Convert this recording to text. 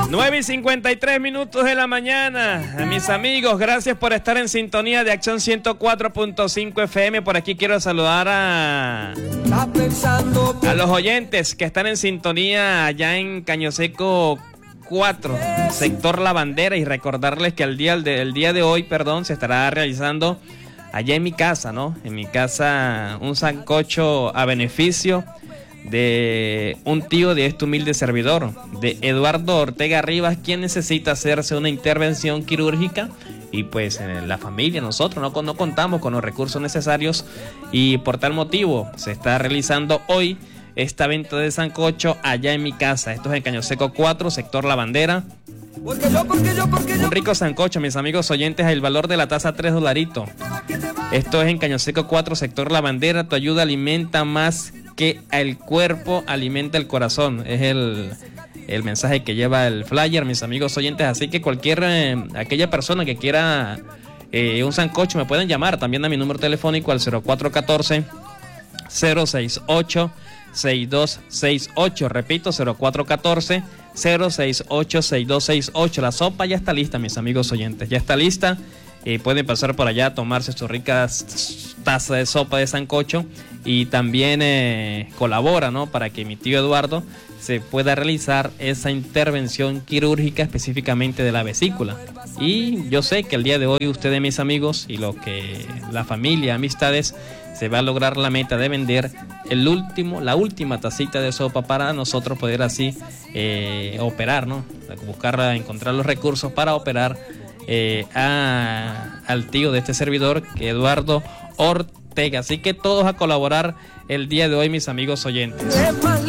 9:53 de la mañana. A mis amigos, gracias por estar en sintonía de Acción 104.5 FM. Por aquí quiero saludar a los oyentes que están en sintonía allá en Caño Seco 4, sector La Bandera, y recordarles que el día de hoy, se estará realizando allá en mi casa, ¿no? En mi casa, un sancocho a beneficio de un tío de este humilde servidor, de Eduardo Ortega Rivas, quien necesita hacerse una intervención quirúrgica, y pues la familia, nosotros no contamos con los recursos necesarios, y por tal motivo se está realizando hoy esta venta de sancocho allá en mi casa. Esto es en Caño Seco 4, sector La Bandera. Un rico sancocho, mis amigos oyentes, el valor de la taza $3. Esto es en Caño Seco 4, sector La Bandera. Tu ayuda alimenta más que el cuerpo, alimenta el corazón. Es el mensaje que lleva el flyer, mis amigos oyentes. Así que aquella persona que quiera un sancocho, me pueden llamar también a mi número telefónico al 0414-068-6268. Repito, 0414-068-6268. La sopa ya está lista, mis amigos oyentes. Ya está lista. Pueden pasar por allá a tomarse sus ricas tazas de sopa de sancocho, y también colabora, ¿no?, para que mi tío Eduardo se pueda realizar esa intervención quirúrgica específicamente de la vesícula. Y yo sé que el día de hoy ustedes, mis amigos, y la familia, amistades, se va a lograr la meta de vender la última tacita de sopa para nosotros poder así operar, ¿no?, encontrar los recursos para operar al tío de este servidor, que Eduardo Ortega. Así que todos a colaborar el día de hoy, mis amigos oyentes.